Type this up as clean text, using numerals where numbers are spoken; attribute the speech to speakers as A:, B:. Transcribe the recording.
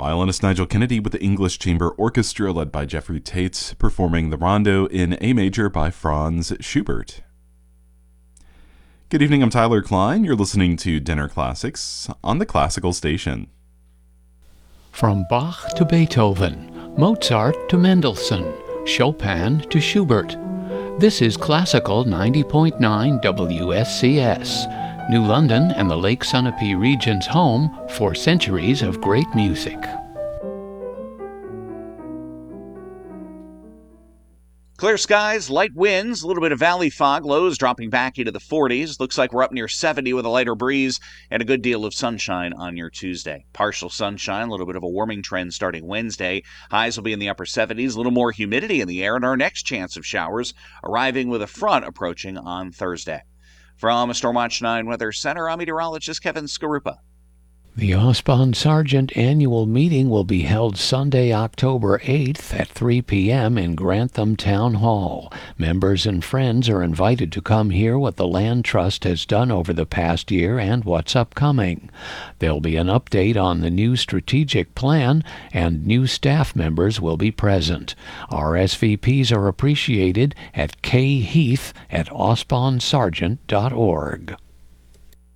A: Violinist Nigel Kennedy with the English Chamber Orchestra led by Jeffrey Tate performing the Rondo in A major by Franz Schubert. Good evening, I'm Tyler Klein. You're listening to Dinner Classics on the Classical Station.
B: From Bach to Beethoven, Mozart to Mendelssohn, Chopin to Schubert. This is Classical 90.9 WSCS, New London and the Lake Sunapee region's home for centuries of great music.
C: Clear skies, light winds, a little bit of valley fog, lows dropping back into the 40s. Looks like we're up near 70 with a lighter breeze and a good deal of sunshine on your Tuesday. Partial sunshine, a little bit of a warming trend starting Wednesday. Highs will be in the upper 70s, a little more humidity in the air, and our next chance of showers arriving with a front approaching on Thursday. From Stormwatch 9 Weather Center, I'm meteorologist Kevin Skarupa.
B: The Osbon Sargent annual meeting will be held Sunday, October 8th at 3 p.m. in Grantham Town Hall. Members and friends are invited to come hear what the Land Trust has done over the past year and what's upcoming. There'll be an update on the new strategic plan, and new staff members will be present. RSVPs are appreciated at kheath@osbonsargent.org.